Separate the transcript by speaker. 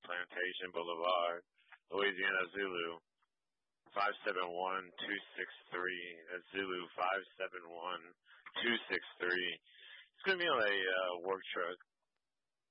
Speaker 1: Plantation Boulevard, Louisiana Zulu 571263. That's Zulu 571263. It's gonna be on a work truck.